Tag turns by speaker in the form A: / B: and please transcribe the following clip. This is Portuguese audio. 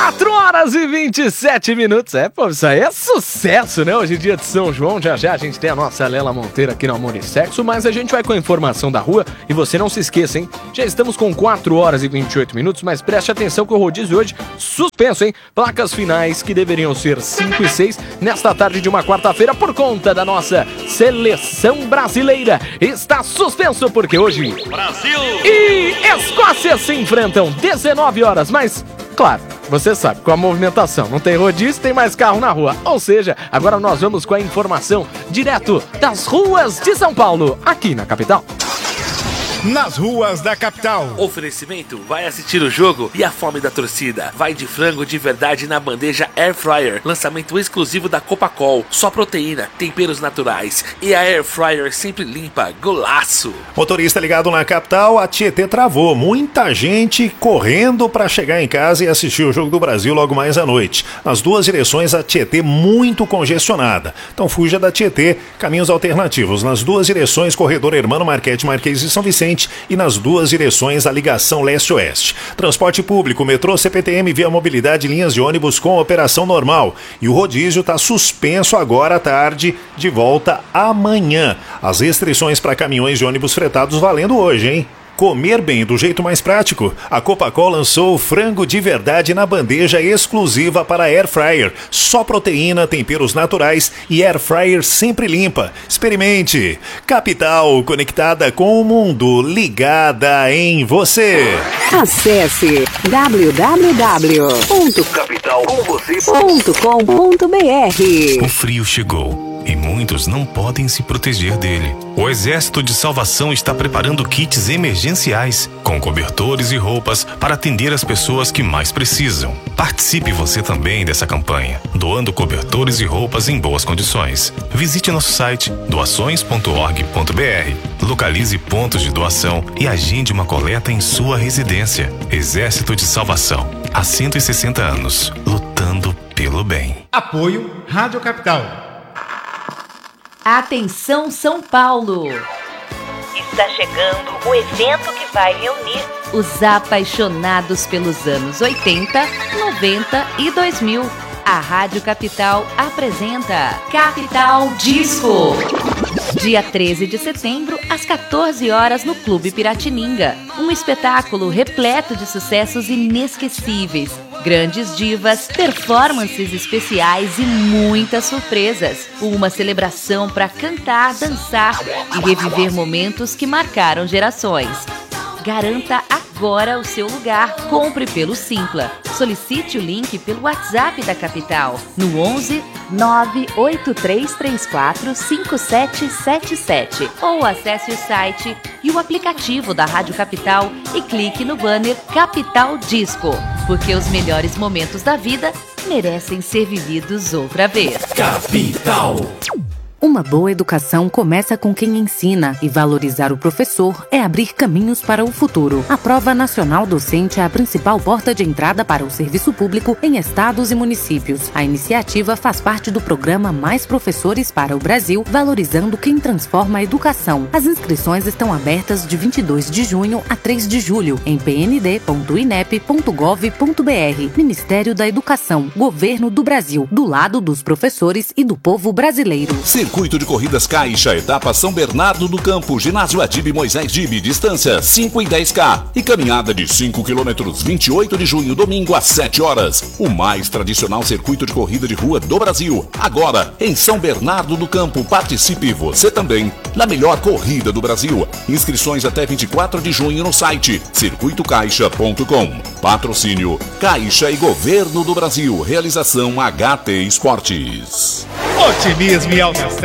A: 4 horas e 27 minutos. Pô, isso aí é sucesso, né? Hoje é dia de São João, já a gente tem a nossa Lela Monteiro aqui no Amor e Sexo, mas a gente vai com a informação da rua e você não se esqueça, hein? Já estamos com 4 horas e 28 minutos, mas preste atenção que o rodízio hoje suspenso, hein? Placas finais que deveriam ser 5 e 6 nesta tarde de uma quarta-feira por conta da nossa seleção brasileira. Está suspenso porque hoje
B: Brasil
A: e Escócia se enfrentam 19 horas, mas claro, você sabe, com a movimentação, não tem rodízio, tem mais carro na rua. Ou seja, agora nós vamos com a informação direto das ruas de São Paulo, aqui na capital.
C: Nas ruas da capital.
B: Oferecimento, vai assistir o jogo e a fome da torcida. Vai de frango de verdade na bandeja Air Fryer. Lançamento exclusivo da Copacol. Só proteína, temperos naturais. E a Air Fryer sempre limpa. Golaço.
D: Motorista ligado na capital, a Tietê travou. Muita gente correndo para chegar em casa e assistir o Jogo do Brasil logo mais à noite. Nas duas direções, a Tietê muito congestionada. Então fuja da Tietê, caminhos alternativos. Nas duas direções, corredor Hermano Marquete, Marquês e São Vicente. E nas duas direções a ligação leste-oeste. Transporte público, metrô, CPTM, Via Mobilidade, linhas de ônibus com operação normal. E o rodízio está suspenso agora à tarde, de volta amanhã. As restrições para caminhões de ônibus fretados valendo hoje, hein? Comer bem do jeito mais prático. A Copacol lançou frango de verdade na bandeja exclusiva para Air Fryer. Só proteína, temperos naturais e Air Fryer sempre limpa. Experimente. Capital, conectada com o mundo, ligada em você.
E: Acesse www.capitalcomvocê.com.br.
F: O frio chegou e muitos não podem se proteger dele. O Exército de Salvação está preparando kits emergenciais com cobertores e roupas para atender as pessoas que mais precisam. Participe você também dessa campanha, doando cobertores e roupas em boas condições. Visite nosso site doações.org.br, localize pontos de doação e agende uma coleta em sua residência. Exército de Salvação, há 160 anos, lutando pelo bem.
C: Apoio Rádio Capital.
G: Atenção São Paulo! Está chegando o evento que vai reunir os apaixonados pelos anos 80, 90 e 2000. A Rádio Capital apresenta Capital Disco. Dia 13 de setembro, às 14 horas, no Clube Piratininga. Um espetáculo repleto de sucessos inesquecíveis, grandes divas, performances especiais e muitas surpresas. Uma celebração para cantar, dançar e reviver momentos que marcaram gerações. Garanta agora o seu lugar. Compre pelo Simpla. Solicite o link pelo WhatsApp da Capital no 11 98334 5777 ou acesse o site e o aplicativo da Rádio Capital e clique no banner Capital Disco, porque os melhores momentos da vida merecem ser vividos outra vez.
A: Capital.
E: Uma boa educação começa com quem ensina, e valorizar o professor é abrir caminhos para o futuro. A Prova Nacional Docente é a principal porta de entrada para o serviço público em estados e municípios. A iniciativa faz parte do programa Mais Professores para o Brasil, valorizando quem transforma a educação. As inscrições estão abertas de 22 de junho a 3 de julho em pnd.inep.gov.br. Ministério da Educação, Governo do Brasil, do lado dos professores e do povo brasileiro.
H: Circuito de Corridas Caixa, etapa São Bernardo do Campo, ginásio Adib Moisés Dib, distância 5 e 10K. E caminhada de 5 km, 28 de junho, domingo às 7 horas. O mais tradicional circuito de corrida de rua do Brasil. Agora, em São Bernardo do Campo, participe você também na melhor corrida do Brasil. Inscrições até 24 de junho no site circuitocaixa.com. Patrocínio Caixa e Governo do Brasil. Realização HT Esportes.
C: Otimismo e alta astral.